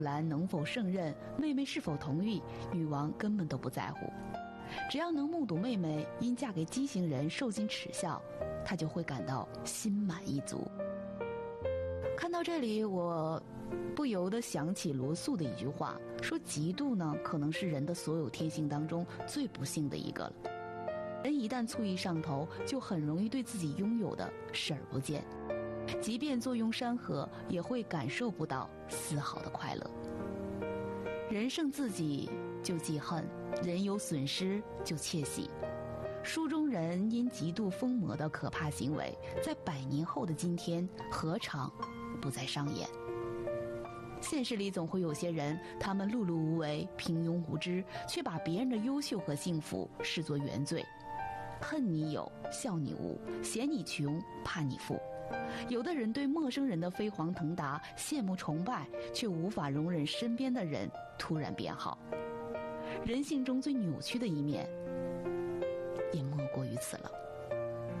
兰能否胜任，妹妹是否同意，女王根本都不在乎。只要能目睹妹妹因嫁给畸形人受尽耻笑，她就会感到心满意足。看到这里，我不由得想起罗素的一句话，说嫉妒呢，可能是人的所有天性当中最不幸的一个了。人一旦醋意上头，就很容易对自己拥有的视而不见，即便坐拥山河，也会感受不到丝毫的快乐。人胜自己就记恨，人有损失就窃喜。书中人因嫉妒疯魔的可怕行为，在100年后的今天，何尝不再上演？现实里总会有些人，他们碌碌无为、平庸无知，却把别人的优秀和幸福视作原罪。恨你有，笑你无，嫌你穷，怕你富。有的人对陌生人的飞黄腾达羡慕崇拜，却无法容忍身边的人突然变好。人性中最扭曲的一面，也莫过于此了。